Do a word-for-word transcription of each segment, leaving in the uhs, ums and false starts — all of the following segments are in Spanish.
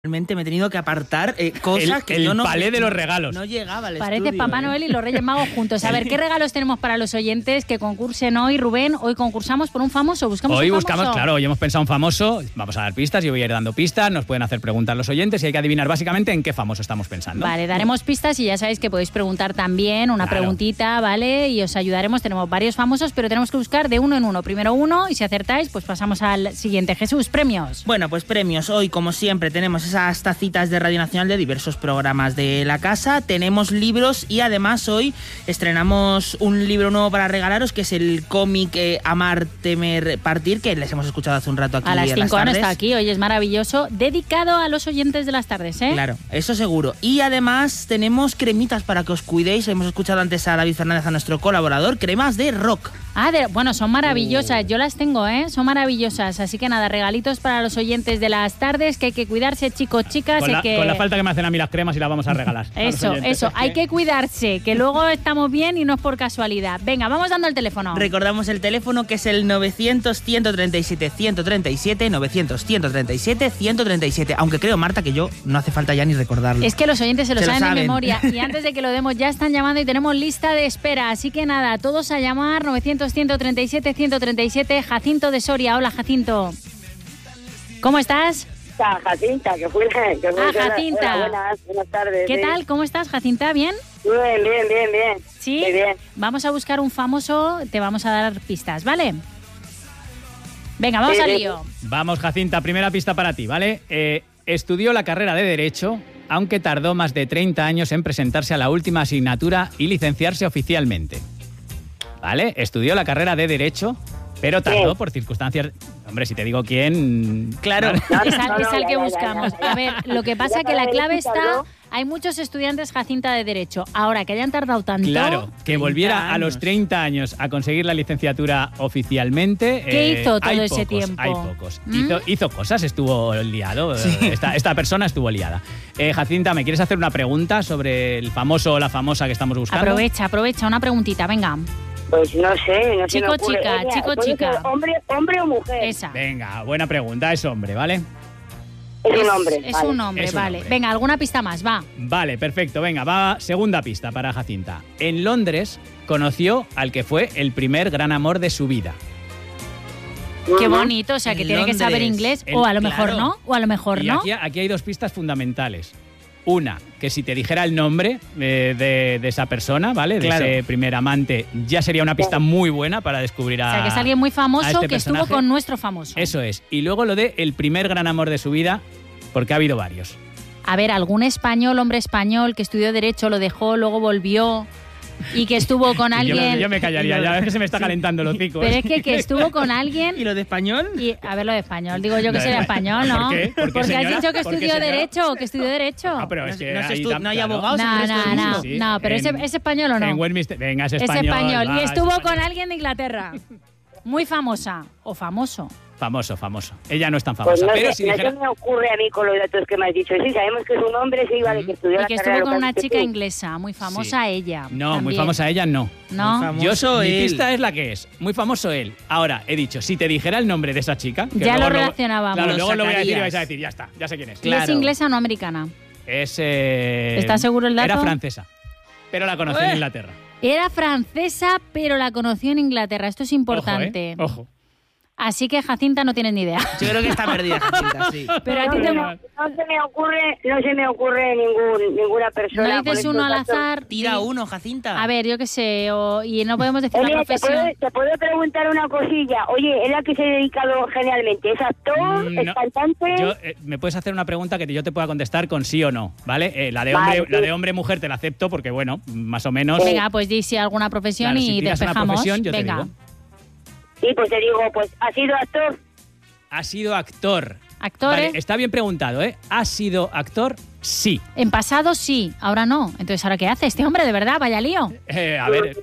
Realmente me he tenido que apartar eh, cosas el, que el yo no... El palé de los regalos. No llegaba al Parece estudio, Papá ¿eh? Noel y los Reyes Magos juntos. A ver, ¿qué regalos tenemos para los oyentes que concursen hoy, Rubén? Hoy concursamos por un famoso. ¿Buscamos Hoy un buscamos, famoso? claro, hoy hemos pensado un famoso. Vamos a dar pistas, yo voy a ir dando pistas. Nos pueden hacer preguntas los oyentes y hay que adivinar básicamente en qué famoso estamos pensando. Vale, daremos pistas y ya sabéis que podéis preguntar también una Claro. preguntita, ¿vale? Y os ayudaremos. Tenemos varios famosos, pero tenemos que buscar de uno en uno. Primero uno y si acertáis, pues pasamos al siguiente. Jesús, premios. Bueno, pues premios. Hoy, como siempre, tenemos esas tacitas de Radio Nacional de diversos programas de la casa. Tenemos libros y además hoy estrenamos un libro nuevo para regalaros, que es el cómic eh, Amar, Temer, Partir, que les hemos escuchado hace un rato aquí A las en cinco tardes. está aquí, hoy es maravilloso. Dedicado a los oyentes de las tardes, ¿eh? Claro, eso seguro. Y además tenemos cremitas para que os cuidéis. Hemos escuchado antes a David Fernández, a nuestro colaborador. Cremas de rock. Ah, de- bueno, son maravillosas. Uh. Yo las tengo, ¿eh? Son maravillosas. Así que nada, regalitos para los oyentes de las tardes, que hay que cuidarse, chicos, chicas. Con hay la, que... con la falta que me hacen a mí las cremas y las vamos a regalar. a los Eso, oyentes. eso. Hay que cuidarse, que luego estamos bien y no es por casualidad. Venga, vamos dando el teléfono. Recordamos el teléfono, que es el novecientos, ciento treinta y siete, ciento treinta y siete, novecientos, ciento treinta y siete, ciento treinta y siete. Aunque creo, Marta, que yo no hace falta ya ni recordarlo. Es que los oyentes se lo Se lo saben de saben. memoria y antes de que lo demos ya están llamando y tenemos lista de espera. Así que nada, todos a llamar novecientos, ciento treinta y siete, ciento treinta y siete. Jacinto de Soria. Hola, Jacinto. ¿Cómo estás? Jacinta, que fue, que fue Ah, la- Jacinta. Hola, buenas, buenas tardes. ¿Qué sí. tal? ¿Cómo estás, Jacinta? ¿Bien? Bien, bien, bien, bien. ¿Sí? Muy bien. Vamos a buscar un famoso, te vamos a dar pistas, ¿vale? Venga, vamos Sí, al sí. lío. Vamos, Jacinta, primera pista para ti, ¿vale? Eh, estudió la carrera de Derecho, aunque tardó más de treinta años en presentarse a la última asignatura y licenciarse oficialmente. ¿Vale? Estudió la carrera de Derecho, pero tardó Sí. por circunstancias... Hombre, si te digo quién... Claro. No, Es no, al, no, es al ya, que ya, buscamos. ya, ya. A ver, lo que pasa Ya es que la para clave ver si está... tardó. Hay muchos estudiantes, Jacinta, de Derecho. Ahora, que hayan tardado tanto... Claro, que volviera a los años. treinta años a conseguir la licenciatura oficialmente. ¿Qué eh, hizo todo hay ese pocos, tiempo? Hay pocos. ¿Mm? Hizo, hizo cosas, estuvo liado. eh, Esta, esta persona estuvo liada. Eh, Jacinta, ¿me quieres hacer una pregunta sobre el famoso o la famosa que estamos buscando? Aprovecha, aprovecha. Una preguntita, venga. Pues no sé, no sé. Chico, me ocurre. chica, Ella, chico, ¿puede chica. ser Hombre, hombre o mujer. Esa. Venga, buena pregunta. Es hombre, ¿vale? Es un hombre. Es vale. un hombre, Es un vale. hombre. Venga, alguna pista más, va. Vale, perfecto. Venga, va segunda pista para Jacinta. En Londres conoció al que fue el primer gran amor de su vida. Qué Ujú. bonito, o sea, que En tiene que saber Londres. inglés. En- O a lo mejor claro. no, o a lo mejor Y no. aquí, aquí hay dos pistas fundamentales. Una, que si te dijera el nombre eh, de, de esa persona, ¿vale? De Claro. ese primer amante, ya sería una pista muy buena para descubrir a... O sea, que es alguien muy a famoso este que estuvo personaje. con nuestro famoso. Eso es. Y luego lo de el primer gran amor de su vida, porque ha habido varios. A ver, algún español, hombre español, que estudió Derecho, lo dejó, luego volvió y que estuvo con Yo, alguien... yo me callaría, ya ves que se me está calentando el hocico. Pero ¿eh? es que, que estuvo con alguien... ¿Y lo de español? Y, a ver, lo de español. Digo yo que Lo de sería español. español, ¿no? ¿Por qué? ¿Por qué, Porque señora? has dicho que ¿Por qué, estudió señora? Derecho, que estudió Derecho. Ah, pero es No- que no se ahí estu- tam- no hay claro. abogados en No, el resto no, del no, mundo. Sí, no, pero en- ese, ¿es español o no? En Westminster. Venga, es Es español. español. va, Y es estuvo español. con alguien de Inglaterra. Muy famosa. O famoso. Famoso, famoso. Ella no es tan Pues famosa. no, pero sé, si no dijera... se me ocurre a mí con los datos que me has dicho. Sí, sabemos que es un hombre, sí, vale, que estudió Y la que carrera estuvo con lo que una has dicho chica tú. inglesa. Muy famosa ella. No, muy también. famosa ella no. ¿No? Muy famoso. Yo, Famoso mi él. pista es la que es. Muy famoso él. Ahora, he dicho, si te dijera el nombre de esa chica... que Ya luego lo relacionábamos. Claro, Lo luego lo voy a decir y sacarías. vais a decir, ya está, ya sé quién es. ¿Y es Claro. inglesa o no americana? Es... eh, ¿Estás seguro el dato? Era francesa, pero la conocí en Eh. Inglaterra. Era francesa, pero la conoció en Inglaterra. Esto es importante. Ojo, ¿eh? Ojo. Así que Jacinta no tienes ni idea. Yo creo que está perdida, Jacinta, sí. Pero a No, ti te... se me, no se me ocurre, no se me ocurre ningún, ninguna persona. ¿No con dices estos uno al datos. azar? Tira Di- uno, Jacinta. A ver, yo qué sé, o- y no podemos decir la Oye, ¿te profesión. puedo, te puedo preguntar una cosilla. Oye, ¿es la que se ha dedicado generalmente? ¿Es actor? Mm, ¿Es no. cantante? Yo, eh, me puedes hacer una pregunta que yo te pueda contestar con sí o no, ¿vale? Eh, la de Vale, hombre, la sí. de hombre mujer te la acepto porque bueno, más o menos. Venga, pues di si alguna profesión Claro, si y tiras una despejamos. profesión, yo te Venga. digo. Sí, pues te digo, pues, ¿ha sido actor? Ha sido actor. Actores. Vale, está bien preguntado, ¿eh? ¿Ha sido actor? Sí. En pasado sí, ahora no. Entonces, ¿ahora qué hace este hombre? De verdad, vaya lío. Eh, a ver,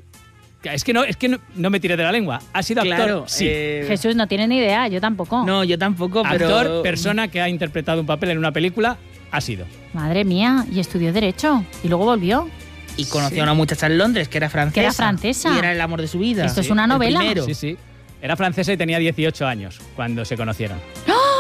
es que no, es que no, no me tires de la lengua. ¿Ha sido actor? Claro, Sí. eh, Jesús no tiene ni idea, yo tampoco. No, yo tampoco, pero... Actor, persona que ha interpretado un papel en una película, ha sido. Madre mía, y estudió Derecho. Y luego volvió. Y conoció Sí. a una muchacha en Londres que era francesa. Que era francesa. Y era el amor de su vida. Esto es Sí, una el novela. primero. Sí, sí. Era francesa y tenía dieciocho años cuando se conocieron. ¡Ah!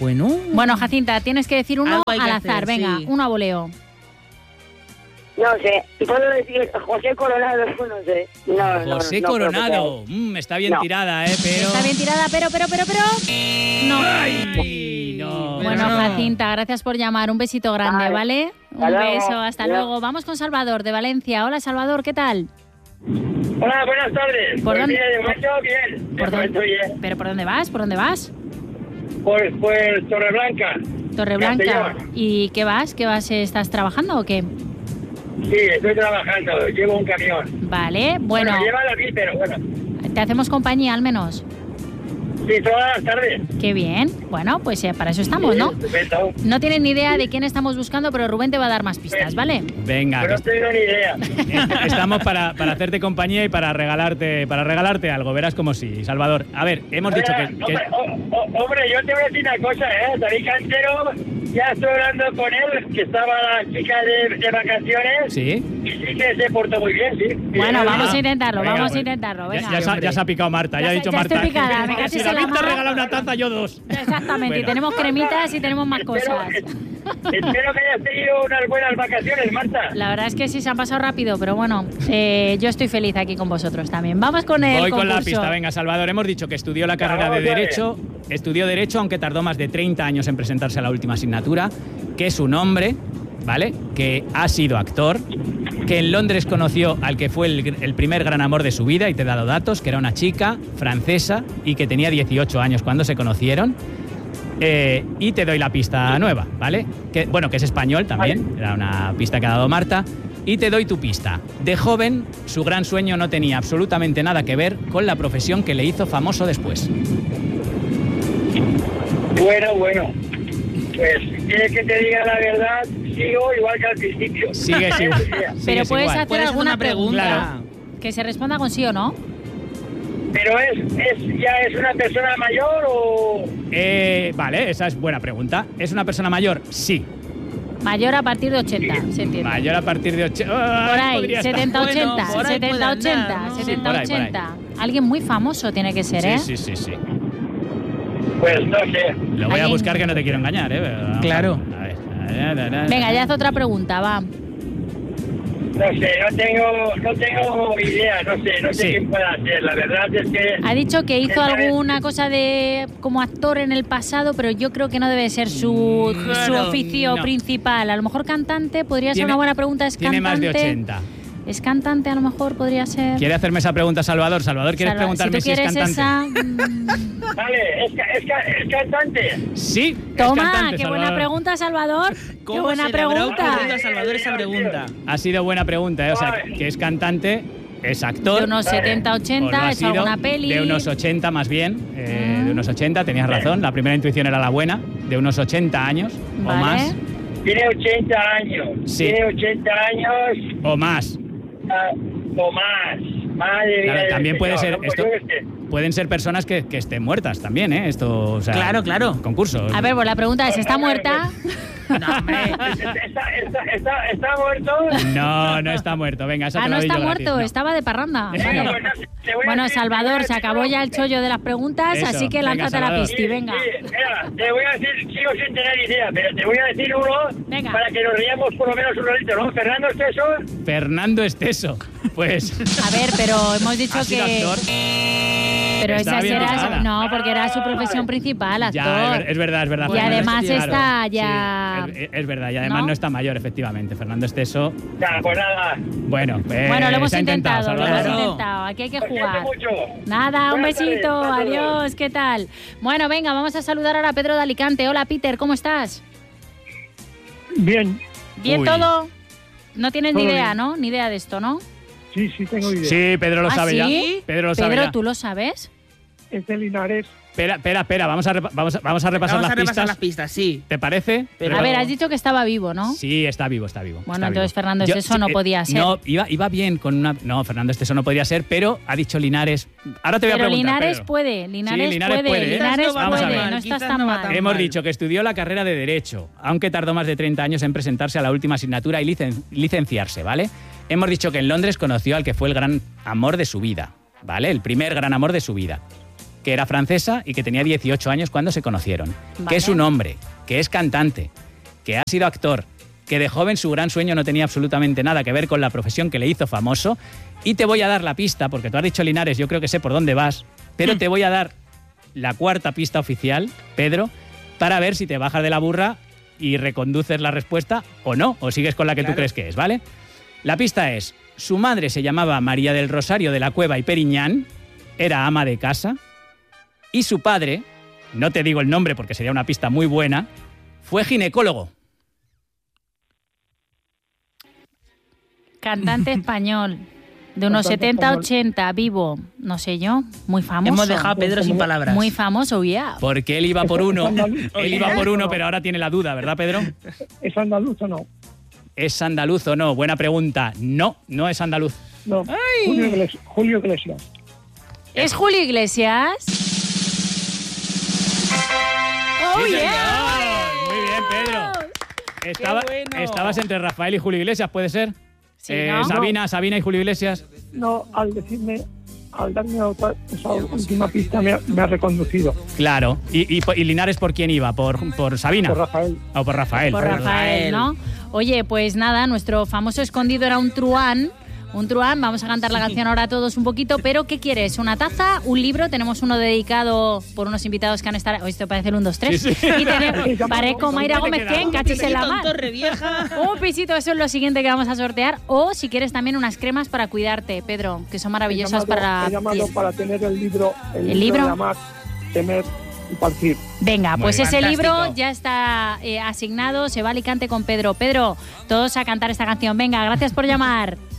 Bueno. Bueno, Jacinta, tienes que decir uno Algo hay que al azar. hacer, Venga, sí. uno a voleo. No sé. Puedo decir José Coronado, no sé. No, no, José no, Coronado. Mm, está bien No. tirada, ¿eh? Pero... Está bien tirada, pero, pero, pero, pero... No. Ay, no. Pero Bueno, no. Jacinta, gracias por llamar. Un besito grande, Vale. ¿vale? Un Hasta luego. beso, hasta Adiós. luego. Vamos con Salvador, de Valencia. Hola, Salvador, ¿qué tal? Hola, buenas tardes. ¿Por pues dónde- mira, de momento bien. De ¿Por momento dónde? bien. ¿Pero por dónde vas? ¿Por dónde vas? Pues, pues Torreblanca. Torreblanca. Castellón. ¿Y qué vas? ¿Qué vas? ¿Estás trabajando o qué? Sí, estoy trabajando. Llevo un camión. Vale, bueno, Bueno, llévalo aquí, pero bueno. te hacemos compañía al menos. Sí, todas las tardes. Qué bien. Bueno, pues eh, para eso estamos, ¿no? Perfecto. No tienen ni idea de quién estamos buscando, pero Rubén te va a dar más pistas, ¿vale? Venga, Pero no que tengo ni idea. est- estamos para, para hacerte compañía y para regalarte para regalarte algo. Verás como sí, Salvador. A ver, hemos dicho que... que- Hombre, o- o- hombre, yo te voy a decir una cosa, ¿eh? David Cantero, ya estoy hablando con él, que estaba la chica de, de vacaciones. ¿Sí? Y sí que se portó muy bien, sí. Bueno, Sí, vamos Ah, a intentarlo, venga, vamos a pues. intentarlo, Ya, venga. ya se ha- ya se ha picado Marta, ya, Ya ha se- dicho ya Marta. estoy picada, me Si cachis en la David te mar. regala una taza, yo dos. Exactamente, y Bueno. tenemos cremitas y tenemos más cosas. Espero, espero que hayas tenido unas buenas vacaciones, Marta. La verdad es que sí se han pasado rápido, pero bueno, eh, yo estoy feliz aquí con vosotros también. Vamos con el Voy con la concurso. pista, venga, Salvador. Hemos dicho que estudió la carrera de Vamos a ver. Derecho, estudió Derecho, aunque tardó más de treinta años en presentarse a la última asignatura, que es un hombre, ¿vale? Que ha sido actor, que en Londres conoció al que fue el, el primer gran amor de su vida, y te he dado datos, que era una chica francesa y que tenía dieciocho años cuando se conocieron. Eh, y te doy la pista nueva, ¿vale? Que, bueno, que es español también, era una pista que ha dado Marta. Y te doy tu pista. De joven, su gran sueño no tenía absolutamente nada que ver con la profesión que le hizo famoso después. Bueno, bueno. Pues, ¿quieres que te diga la verdad? Sigo igual que al principio. Sigues igual. Pero sigues puedes igual. hacer Puedes hacer alguna una pregunta. pregunta. Que se responda con sí o no. ¿Pero es, es ya es una persona mayor o...? Eh, vale, esa es buena pregunta. ¿Es una persona mayor? Sí. Mayor a partir de ochenta, se entiende. Mayor a partir de ochenta. Por ahí, setenta ochenta, Bueno, por ahí puede setenta ochenta, andar, ¿no? setenta Por ahí, por ahí. ochenta. Alguien muy famoso tiene que ser, ¿eh? Sí, sí, sí, sí. Pues no sé. Lo voy a Alguien- buscar, que no te quiero engañar, ¿eh? Pero vamos Claro. A ver. A ver, a ver, a ver. Venga, ya haz otra pregunta, va. No sé, no tengo, no tengo idea, no sé, no sé Sí. quién pueda ser. La verdad es que... Ha dicho que hizo Esta vez- alguna cosa de como actor en el pasado, pero yo creo que no debe ser su, su Claro, oficio no. principal. A lo mejor cantante podría ser Tiene- una buena pregunta. ¿Es Tiene más cantante? de ochenta. ¿Es cantante? A lo mejor podría ser. ¿Quiere hacerme esa pregunta, Salvador? Salvador, ¿quieres Salva- preguntarme si tú si, es quieres cantante? esa, mm, Vale, es, ca- es, ca- es cantante. Sí, es Toma, cantante, qué buena Salvador. pregunta, Salvador. Qué ¿Cómo buena se le habrá pregunta. ocurrido a Salvador esa pregunta? Ha sido buena pregunta, ¿eh? O sea, que, que es cantante, es actor. De unos setenta, o lo ochenta, ha ha hecho sido, alguna peli. De unos ochenta más bien, eh, Mm. de unos ochenta, tenías razón, la primera intuición era la buena, de unos ochenta años o Vale. más, Tiene ochenta años. Sí. Tiene ochenta años o más. ah, o más. Madre Claro, mía del también puede Señor, ser, no, pues esto, yo qué sé. pueden ser personas que, que estén muertas también, ¿eh? Esto, o sea, Claro, claro. concurso. A ver, pues la pregunta es, ¿está muerta? No, hombre. ¿Está, está, está, está muerto? No, no está muerto, venga, esa Ah, te no la doy está yo muerto, gratis, no. estaba de parranda. Bueno, Vale. pues no sé, te voy a Bueno, decir- te voy Salvador, a se decir acabó uno. ya el chollo de las preguntas, Eso, así que venga, lánzate a la Salvador. pisti, Sí, venga. sí, mira, te voy a decir, sigo sin tener idea, pero te voy a decir uno Venga. para que nos riamos por lo menos un ratito, ¿no? Fernando Esteso. Fernando Esteso, pues... A ver, pero hemos dicho ha sido que... actor. Pero Estaba esa bien será... picada. No, porque era su profesión principal, actor. Ya, es, ver- es verdad, es verdad. Y Fernando además Esteso, está claro. ya- Sí, es, es verdad, y además ¿No? ¿No? está mayor, efectivamente. Fernando Esteso, Ya, pues nada. bueno, eh, Bueno, lo hemos se ha intentado, lo Salvador. hemos Claro. intentado. Aquí hay que Lo siento jugar. mucho. Nada, un Buenas besito, tardes, hasta luego. adiós, ¿qué tal? Bueno, venga, vamos a saludar ahora a Pedro de Alicante. Hola, Peter, ¿cómo estás? Bien, ¿Bien Uy. todo? No tienes ni Todo idea, bien. ¿no? Ni idea de esto, ¿no? sí, sí tengo idea. Sí, Pedro lo ¿Ah, sabe ya. sí? Pedro lo sabe Pedro, ya. ¿tú lo sabes? Es de Linares. Espera, espera, espera, vamos a, repa- vamos a, vamos a repasar Vamos las a repasar pistas. las pistas, sí. ¿Te parece? Pero- A ver, has dicho que estaba vivo, ¿no? Sí, está vivo, está vivo. Bueno, está entonces vivo. Fernando Esteso no eh, podía ser. No, iba, iba bien con una... No, Fernando Esteso no podía ser, pero ha dicho Linares... Ahora te voy a Pero preguntar, Linares Pedro. puede, Linares, Sí, Linares puede, puede, ¿eh? Linares Quizás no va Vamos a puede, ver. no estás Quizás tan no va mal. tan Hemos mal. dicho que estudió la carrera de Derecho, aunque tardó más de treinta años en presentarse a la última asignatura y licen- licenciarse, ¿vale? Hemos dicho que en Londres conoció al que fue el gran amor de su vida, ¿vale? El primer gran amor de su vida. que era francesa y que tenía dieciocho años cuando se conocieron. Vale. Que es un hombre, que es cantante, que ha sido actor, que de joven su gran sueño no tenía absolutamente nada que ver con la profesión que le hizo famoso. Y te voy a dar la pista, porque tú has dicho Linares, yo creo que sé por dónde vas, pero Mm. te voy a dar la cuarta pista oficial, Pedro, para ver si te bajas de la burra y reconduces la respuesta o no, o sigues con la que Claro. tú crees que es, ¿vale? La pista es, su madre se llamaba María del Rosario de la Cueva y Periñán, era ama de casa, y su padre, no te digo el nombre porque sería una pista muy buena, fue ginecólogo. Cantante español. De unos Cantante setenta a español. ochenta, vivo, no sé yo, muy famoso. Hemos dejado a Pedro sin palabras. Muy famoso, yeah. Porque él iba por uno, andaluz. él iba por uno, pero ahora tiene la duda, ¿verdad, Pedro? ¿Es andaluz o no? ¿Es andaluz o no? Buena pregunta. No, no es andaluz. No. Julio Iglesias. Julio Iglesias. ¿Es Julio Iglesias? ¡Oh, ¡Sí, yeah! señor! Muy bien, Pedro. Estaba- bueno! Estabas entre Rafael y Julio Iglesias, ¿puede ser? Sí, Eh, ¿no? Sabina, Sabina y Julio Iglesias. No, al decirme, al darme otra- esa última pista me ha, me ha reconducido. Claro. ¿Y, y, y Linares por quién iba? ¿Por, por Sabina? Por Rafael. O por Rafael. Por Pedro. Rafael, ¿no? Oye, pues nada, nuestro famoso escondido era un truán. Un truán, vamos a cantar la canción ahora todos un poquito, pero ¿qué quieres? ¿Una taza? ¿Un libro? Tenemos uno dedicado por unos invitados que han estado... Oh, esto parece el uno, dos, tres. Sí, sí. Y tenemos... Parezco Mayra ¿Dónde te Gómez, queda? ¿qué? En cachis en la mar. Torre vieja. Un pisito, eso es lo siguiente que vamos a sortear. O si quieres también unas cremas para cuidarte, Pedro, que son He maravillosas llamado, para he llamado la piel. para tener el libro, el, ¿El libro libro? de amar, temer y partir. Venga, Muy pues bien. ese Fantástico. libro ya está eh, asignado, se va a Alicante con Pedro. Pedro, todos a cantar esta canción. Venga, gracias por llamar.